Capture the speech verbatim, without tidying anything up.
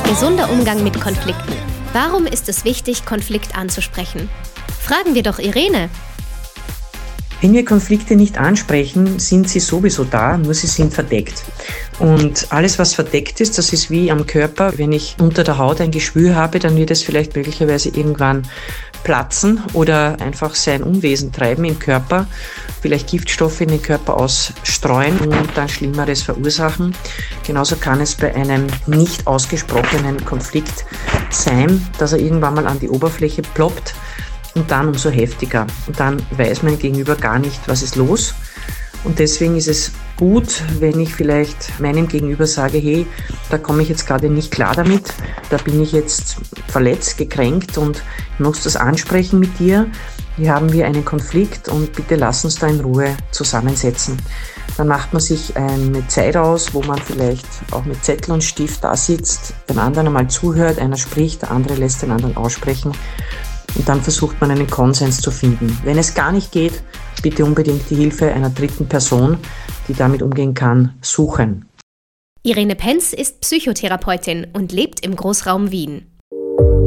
Gesunder Umgang mit Konflikten. Warum ist es wichtig, Konflikt anzusprechen? Fragen wir doch Irene. Wenn wir Konflikte nicht ansprechen, sind sie sowieso da, nur sie sind verdeckt. Und alles, was verdeckt ist, das ist wie am Körper. Wenn ich unter der Haut ein Geschwür habe, dann wird es vielleicht möglicherweise irgendwann platzen oder einfach sein Unwesen treiben im Körper, vielleicht Giftstoffe in den Körper ausstreuen und dann Schlimmeres verursachen. Genauso kann es bei einem nicht ausgesprochenen Konflikt sein, dass er irgendwann mal an die Oberfläche ploppt. Und dann umso heftiger. Und dann weiß mein Gegenüber gar nicht, was ist los. Und deswegen ist es gut, wenn ich vielleicht meinem Gegenüber sage, hey, da komme ich jetzt gerade nicht klar damit, da bin ich jetzt verletzt, gekränkt und ich muss das ansprechen mit dir. Hier haben wir einen Konflikt und bitte lass uns da in Ruhe zusammensetzen. Dann macht man sich eine Zeit aus, wo man vielleicht auch mit Zettel und Stift da sitzt, dem anderen einmal zuhört, einer spricht, der andere lässt den anderen aussprechen. Und dann versucht man einen Konsens zu finden. Wenn es gar nicht geht, bitte unbedingt die Hilfe einer dritten Person, die damit umgehen kann, suchen. Irene Penz ist Psychotherapeutin und lebt im Großraum Wien.